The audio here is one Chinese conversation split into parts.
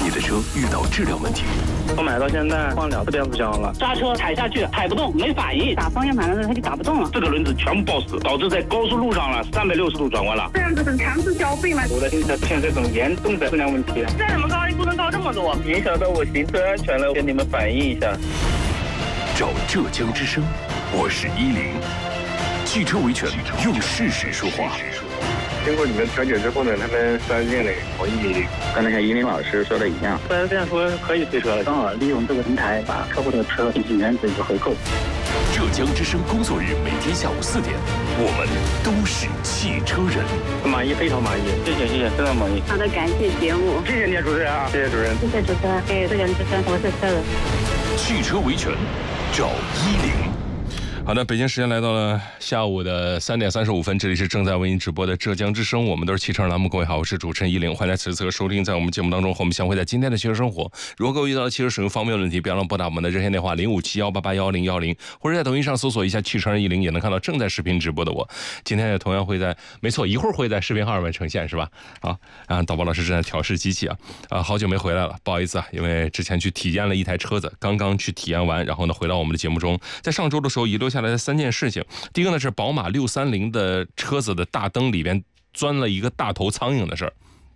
你的车遇到质量问题， 我买到现在换2次变速箱了， 刹车踩下去踩不动，没反应， 打方向盘的时候它就打不动了， 这个轮子全部抱死，导致在高速路上了360度转弯了。 这样子很强制消费吗？ 我的新车出现这种严重的质量问题， 再怎么高不能高这么多， 影响到我行车安全了，跟你们反映一下。 找浙江之声，我是10，汽车维权用事实说话。 经过你们调解之后呢，他们4S店呢同意， 刚才像10老师说的一样 4S店说可以退车了， 刚好利用这个平台把客户的车进行原址一个回购。 浙江之声工作日每天下午4点，我们都是汽车人。 满意，非常满意，谢谢，非常满意。 好的，感谢节目， 谢谢你主持人啊，谢谢主任， 谢谢主持人，谢谢浙江之声，我是车人。 汽车维权，找10。好的，北京时间来到了下午的3点35分，这里是正在为您直播的浙江之声，我们都是汽车栏目。各位好，我是主持人10，欢迎来此刻收听，在我们节目当中和我们相会在今天的汽车生活。如果各位遇到汽车使用方面的问题，别忘了拨打我们的热线电话0571881010，或者在抖音上搜索一下汽车人10，也能看到正在视频直播的我。今天也同样会在，没错，一会儿会在视频号上面呈现，是吧？导播老师正在调试机器好久没回来了，不好意思因为之前去体验了一台车子，刚刚去体验完，然后呢回到我们的节目中，在上周的时候遗留下来的3件事情。第一个呢是宝马630的车子的大灯里边钻了一个大头苍蝇的事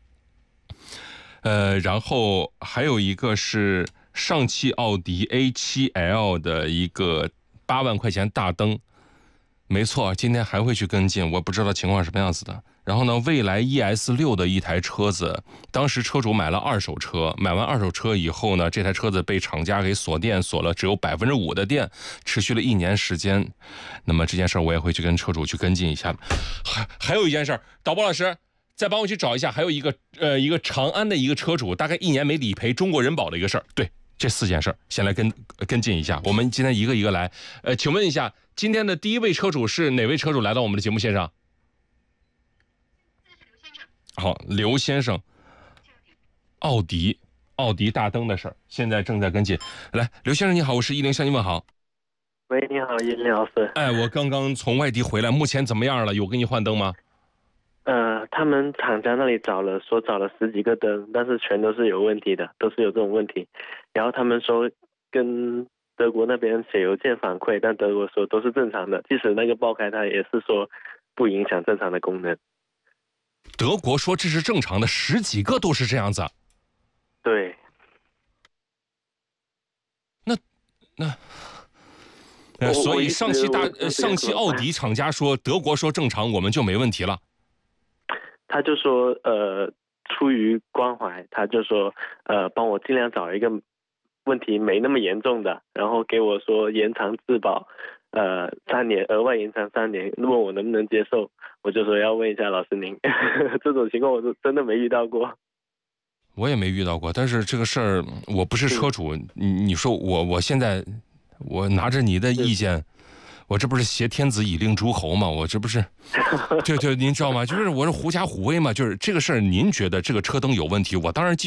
儿，然后还有一个是上汽奥迪 A7L 的一个8万块钱大灯，没错，今天还会去跟进，我不知道情况是什么样子的。然后呢，蔚来 ES6 的一台车子，当时车主买了2手车，买完2手车以后呢，这台车子被厂家给锁电，锁了只有5%的电，持续了1年时间。那么这件事我也会去跟车主去跟进一下。还有一件事，导播老师再帮我去找一下，还有一个长安的一个车主，大概1年没理赔中国人保的一个事儿。对，这4件事先来跟进一下。我们今天一个一个来。请问一下，今天的第一位车主是哪位车主来到我们的节目线上？好，刘先生，奥迪大灯的事儿，现在正在跟进。来，刘先生你好，我是10向您问好。 喂，你好，10老师。 我刚刚从外地回来，目前怎么样了？有给你换灯吗？ 他们厂家那里找了10几个灯，但是全都是有问题的，都是有这种问题。然后他们说跟德国那边写邮件反馈，但德国说都是正常的，即使那个爆开，它也是说不影响正常的功能。 德国说这是正常的，10几个都是这样子。 对。 所以上汽奥迪厂家说德国说正常，我们就没问题了。 他就说出于关怀，他就说帮我尽量找一个问题没那么严重的，然后给我说延长质保3年，额外延长3年，问我能不能接受。我就说要问一下老师您这种情况我是真的没遇到过。 我也没遇到过，但是这个事儿我不是车主，你说我现在我拿着你的意见，我这不是挟天子以令诸侯吗？我这不是对您知道吗？就是我是狐假虎威嘛，就是这个事儿您觉得这个车灯有问题，我当然